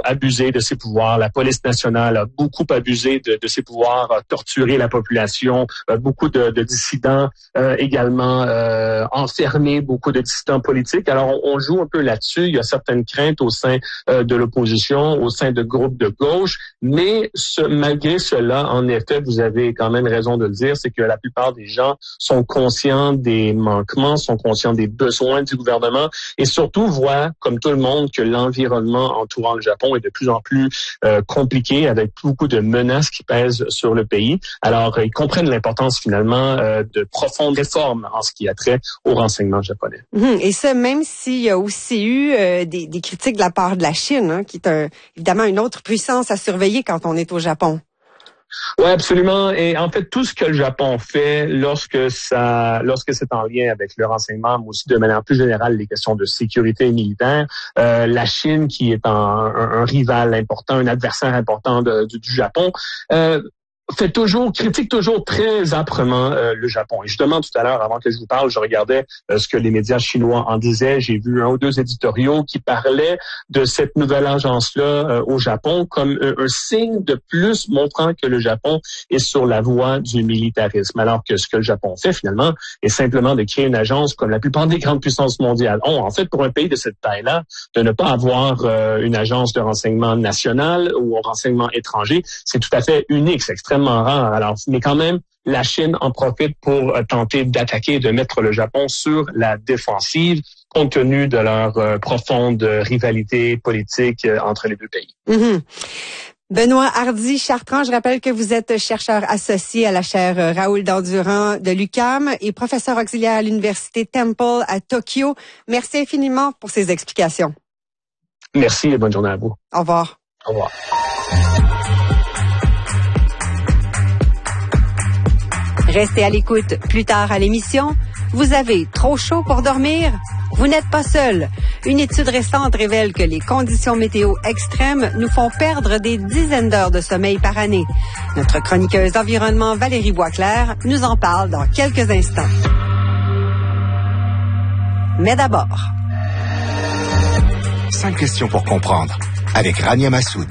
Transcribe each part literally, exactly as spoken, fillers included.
abusé de ses pouvoirs. La police nationale a beaucoup abusé de, de ses pouvoirs, a torturé la population, euh, beaucoup de, de dissidents euh, également euh, enfermé beaucoup de dissidents politiques. Alors, on, on joue un peu là-dessus. Il y a certaines craintes au sein euh, de l'opposition, au sein de groupes de gauche, mais ce, malgré cela, en effet, vous avez quand même raison de le dire, c'est que la plupart des gens sont conscients des manquements, sont conscients des besoins du gouvernement et surtout voient, comme tout le monde, que l'environnement entourant le Japon est de plus en plus euh, compliqué, avec beaucoup de menaces qui pèsent sur le pays. Alors, ils comprennent l'importance finalement euh, de profondes réformes en ce qui a trait au renseignement japonais. Mmh, et ça, même s'il y a aussi eu euh, des, des critiques de la part de la Chine, hein, qui est un, évidemment une autre puissance à surveiller quand on est au Japon. Oui, absolument. Et en fait, tout ce que le Japon fait lorsque ça, lorsque c'est en lien avec le renseignement, mais aussi de manière plus générale les questions de sécurité militaire, euh, la Chine, qui est un, un, un rival important, un adversaire important de, du, du Japon, euh, fait toujours, critique toujours très âprement euh, le Japon. Et justement, tout à l'heure, avant que je vous parle, je regardais euh, ce que les médias chinois en disaient. J'ai vu un ou deux éditoriaux qui parlaient de cette nouvelle agence-là euh, au Japon comme un, un signe de plus montrant que le Japon est sur la voie du militarisme. Alors que ce que le Japon fait, finalement, est simplement de créer une agence comme la plupart des grandes puissances mondiales ont. En fait, pour un pays de cette taille-là, de ne pas avoir euh, une agence de renseignement national ou renseignement étranger, c'est tout à fait unique, c'est extrêmement rare. Alors, mais quand même, la Chine en profite pour euh, tenter d'attaquer, de mettre le Japon sur la défensive, compte tenu de leur euh, profonde rivalité politique euh, entre les deux pays. Mm-hmm. Benoît Hardy-Chartrand, je rappelle que vous êtes chercheur associé à la chaire Raoul Dandurand de l'U Q A M et professeur auxiliaire à l'Université Temple à Tokyo. Merci infiniment pour ces explications. Merci et bonne journée à vous. Au revoir. Au revoir. Restez à l'écoute plus tard à l'émission. Vous avez trop chaud pour dormir? Vous n'êtes pas seul. Une étude récente révèle que les conditions météo extrêmes nous font perdre des dizaines d'heures de sommeil par année. Notre chroniqueuse environnement Valérie Boisclair nous en parle dans quelques instants. Mais d'abord... Cinq questions pour comprendre avec Rania Massoud.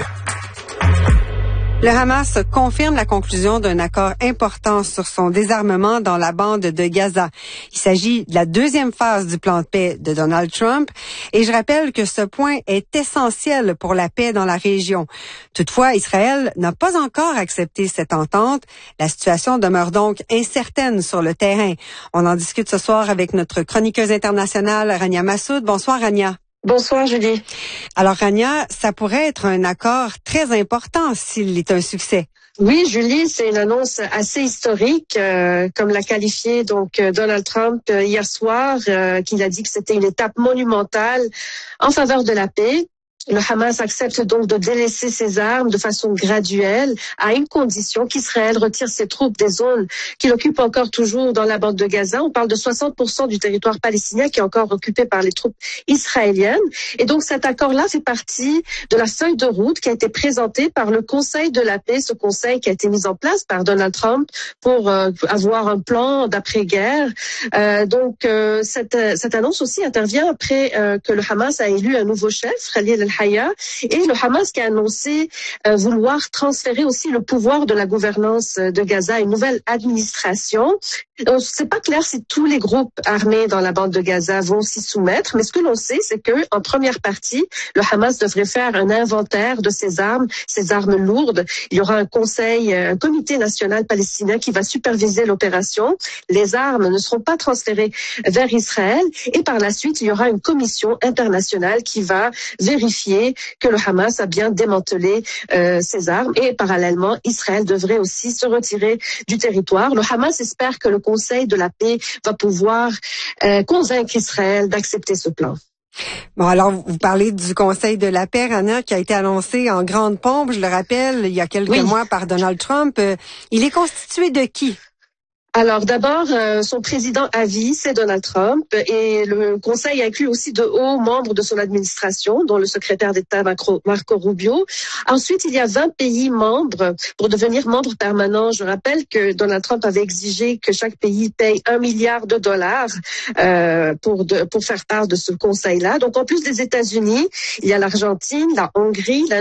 Le Hamas confirme la conclusion d'un accord important sur son désarmement dans la bande de Gaza. Il s'agit de la deuxième phase du plan de paix de Donald Trump et je rappelle que ce point est essentiel pour la paix dans la région. Toutefois, Israël n'a pas encore accepté cette entente. La situation demeure donc incertaine sur le terrain. On en discute ce soir avec notre chroniqueuse internationale Rania Massoud. Bonsoir Rania. Bonsoir Julie. Alors Rania, ça pourrait être un accord très important s'il est un succès. Oui, Julie, c'est une annonce assez historique, euh, comme l'a qualifié donc Donald Trump euh, hier soir, euh, qu'il a dit que c'était une étape monumentale en faveur de la paix. Le Hamas accepte donc de délaisser ses armes de façon graduelle à une condition qu'Israël retire ses troupes des zones qu'il occupe encore toujours dans la bande de Gaza. On parle de soixante pour cent du territoire palestinien qui est encore occupé par les troupes israéliennes. Et donc cet accord-là fait partie de la feuille de route qui a été présentée par le Conseil de la paix, ce conseil qui a été mis en place par Donald Trump pour euh, avoir un plan d'après-guerre. Euh, donc euh, cette, cette annonce aussi intervient après euh, que le Hamas a élu un nouveau chef, Khalil al Haya, et le Hamas qui a annoncé euh, vouloir transférer aussi le pouvoir de la gouvernance de Gaza à une nouvelle administration. Donc, c'est pas clair si tous les groupes armés dans la bande de Gaza vont s'y soumettre, mais ce que l'on sait, c'est que en première partie, le Hamas devrait faire un inventaire de ses armes, ses armes lourdes. Il y aura un conseil, un comité national palestinien qui va superviser l'opération. Les armes ne seront pas transférées vers Israël, et par la suite, il y aura une commission internationale qui va vérifier que le Hamas a bien démantelé euh, ses armes, et parallèlement, Israël devrait aussi se retirer du territoire. Le Hamas espère que le Conseil de la paix va pouvoir euh, convaincre Israël d'accepter ce plan. Bon, alors, vous parlez du Conseil de la paix, Rania, qui a été annoncé en grande pompe, je le rappelle, il y a quelques oui. mois par Donald Trump. Euh, il est constitué de qui? Alors d'abord, euh, son président à vie, c'est Donald Trump, et le Conseil inclut aussi de hauts membres de son administration, dont le secrétaire d'État Marco, Marco Rubio. Ensuite, il y a vingt pays membres pour devenir membre permanent. Je rappelle que Donald Trump avait exigé que chaque pays paye un milliard de dollars euh, pour de, pour faire part de ce Conseil-là. Donc en plus des États-Unis, il y a l'Argentine, la Hongrie, la